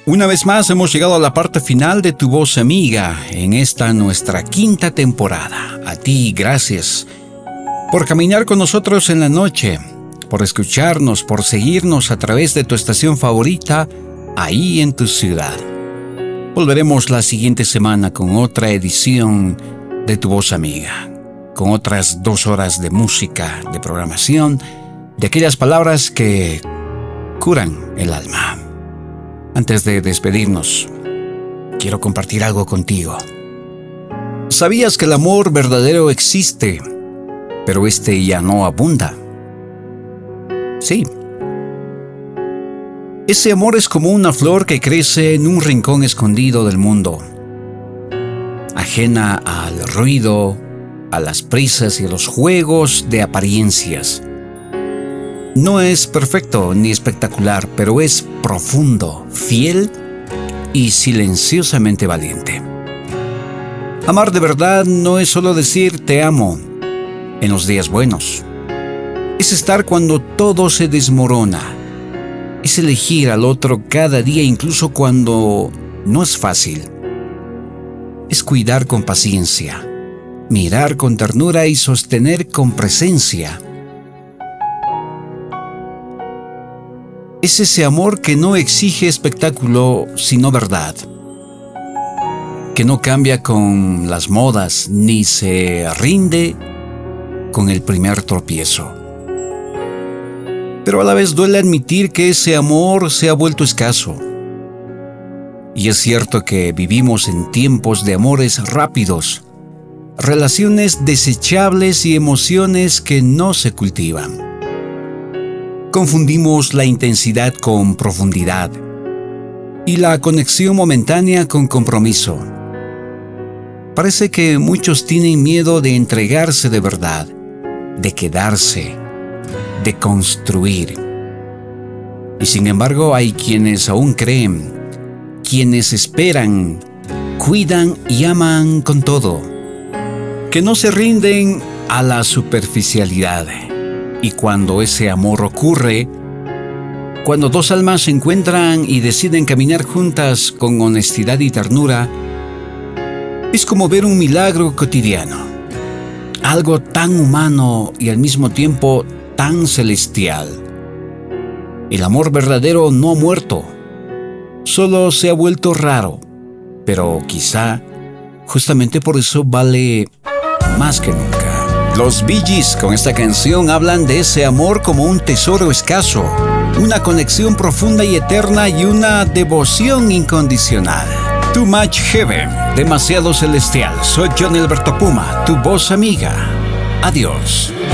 Una vez más hemos llegado a la parte final de Tu Voz Amiga en esta nuestra quinta temporada. A ti, gracias por caminar con nosotros en la noche, por escucharnos, por seguirnos a través de tu estación favorita ahí en tu ciudad. Volveremos la siguiente semana con otra edición de Tu Voz Amiga, con otras 2 horas de música, de programación, de aquellas palabras que curan el alma. Antes de despedirnos, quiero compartir algo contigo. ¿Sabías que el amor verdadero existe, pero este ya no abunda? Sí. Ese amor es como una flor que crece en un rincón escondido del mundo, ajena al ruido, a las prisas y a los juegos de apariencias. No es perfecto ni espectacular, pero es profundo, fiel y silenciosamente valiente. Amar de verdad no es solo decir te amo en los días buenos. Es estar cuando todo se desmorona. Es elegir al otro cada día, incluso cuando no es fácil. Es cuidar con paciencia, mirar con ternura y sostener con presencia. Es ese amor que no exige espectáculo, sino verdad. Que no cambia con las modas, ni se rinde con el primer tropiezo. Pero a la vez duele admitir que ese amor se ha vuelto escaso. Y es cierto que vivimos en tiempos de amores rápidos, relaciones desechables y emociones que no se cultivan. Confundimos la intensidad con profundidad y la conexión momentánea con compromiso. Parece que muchos tienen miedo de entregarse de verdad, de quedarse, de construir. Y sin embargo hay quienes aún creen, quienes esperan, cuidan y aman con todo, que no se rinden a la superficialidad. Y cuando ese amor ocurre, cuando 2 almas se encuentran y deciden caminar juntas con honestidad y ternura, es como ver un milagro cotidiano, algo tan humano y al mismo tiempo tan celestial. El amor verdadero no ha muerto, solo se ha vuelto raro, pero quizá justamente por eso vale más que nunca. Los Bee Gees con esta canción hablan de ese amor como un tesoro escaso, una conexión profunda y eterna y una devoción incondicional. Too Much Heaven, demasiado celestial. Soy Johnny Alberto Puma, tu voz amiga. Adiós.